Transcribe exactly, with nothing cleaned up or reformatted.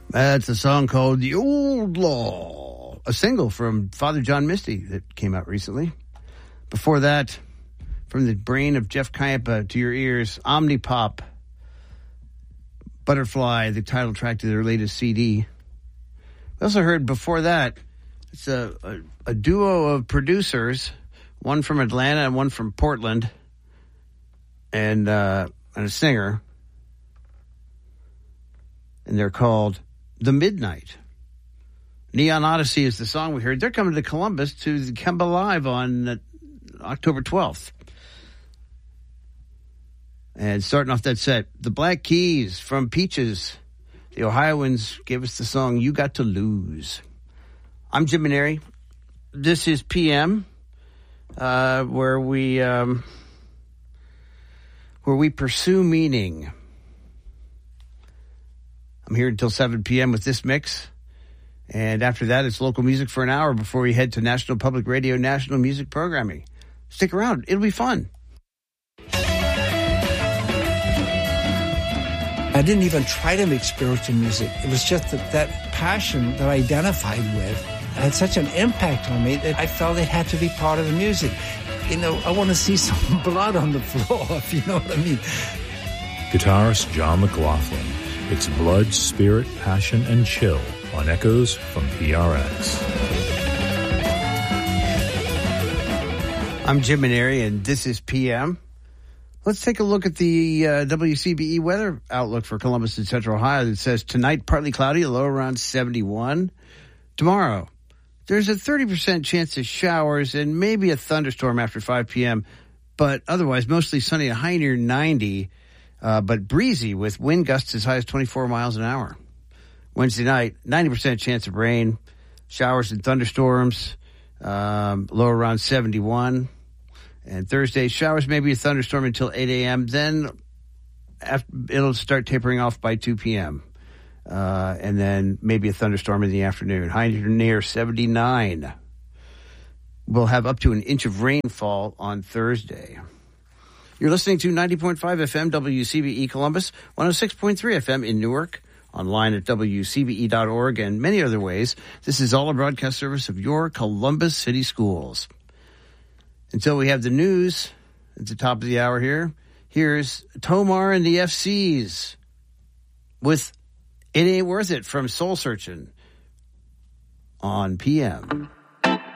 That's a song called The Old Law, a single from Father John Misty that came out recently. Before that, from the brain of Jeff Kaipa to your ears, Omnipop, Butterfly, the title track to their latest C D. We also heard before that, it's a, a, a duo of producers, one from Atlanta and one from Portland, and, uh, and a singer. And they're called The Midnight. Neon Odyssey is the song we heard. They're coming to Columbus to the Kemba Live on uh, October twelfth. And starting off that set, the Black Keys from Peaches. The Ohioans gave us the song You Got to Lose. I'm Jim Maneri. This is P M, uh, where we um, where we pursue meaning. I'm here until seven p.m. with this mix. And after that, it's local music for an hour before we head to National Public Radio National Music Programming. Stick around. It'll be fun. I didn't even try to make spiritual music. It was just that, that passion that I identified with had such an impact on me that I felt it had to be part of the music. You know, I want to see some blood on the floor, if you know what I mean. Guitarist John McLaughlin. It's blood, spirit, passion, and chill on Echoes from P R X. I'm Jim Maneri, and this is P M. Let's take a look at the uh, W C B E weather outlook for Columbus and Central Ohio. That says tonight, partly cloudy, a low around seventy-one. Tomorrow, there's a thirty percent chance of showers and maybe a thunderstorm after five p.m., but otherwise mostly sunny, a high near ninety, uh, but breezy with wind gusts as high as twenty-four miles an hour. Wednesday night, ninety percent chance of rain, showers and thunderstorms, um, low around seventy-one. And Thursday, showers, maybe a thunderstorm until eight a.m. Then after, it'll start tapering off by two p.m. Uh, and then maybe a thunderstorm in the afternoon. High near seventy-nine. We'll have up to an inch of rainfall on Thursday. You're listening to ninety point five F M W C B E Columbus, one oh six point three F M in Newark, online at W C B E dot org, and many other ways. This is all a broadcast service of your Columbus City Schools. Until we have the news at the top of the hour here, here's Tomar and the F Cs with It Ain't Worth It from Soul Searching on P M.